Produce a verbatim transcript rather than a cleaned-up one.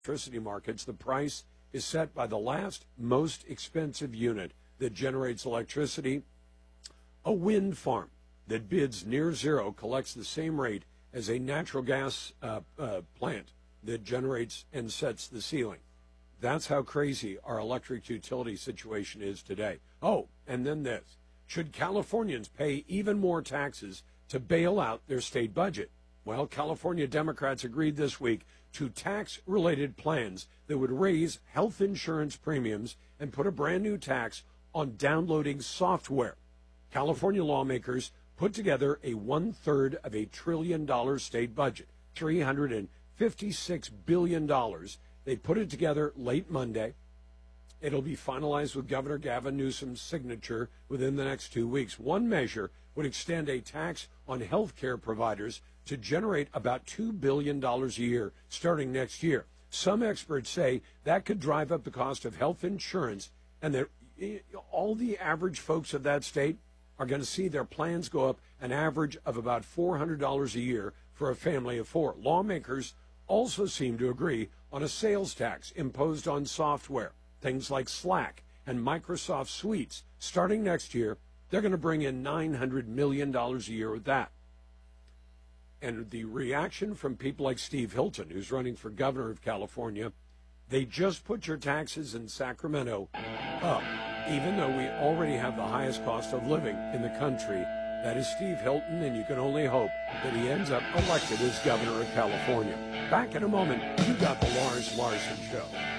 electricity markets, the price is set by the last most expensive unit that generates electricity. A wind farm that bids near zero collects the same rate as a natural gas uh, uh, plant that generates and sets the ceiling. That's how crazy our electric utility situation is today. Oh, and then this. Should Californians pay even more taxes to bail out their state budget? Well, California Democrats agreed this week to tax-related plans that would raise health insurance premiums and put a brand new tax on downloading software. California lawmakers put together a one-third of a trillion dollar state budget, three hundred fifty-six billion dollars. They put it together late Monday. It'll be finalized with Governor Gavin Newsom's signature within the next two weeks. One measure would extend a tax on health care providers to generate about two billion dollars a year starting next year. Some experts say that could drive up the cost of health insurance, and that all the average folks of that state are going to see their plans go up an average of about four hundred dollars a year for a family of four. Lawmakers also seem to agree on a sales tax imposed on software, things like Slack and Microsoft Suites. Starting next year, they're going to bring in nine hundred million dollars a year with that. And the reaction from people like Steve Hilton, who's running for governor of California, they just put your taxes in Sacramento up, even though we already have the highest cost of living in the country. That is Steve Hilton, and you can only hope that he ends up elected as governor of California. Back in a moment, you got the Lars Larson Show.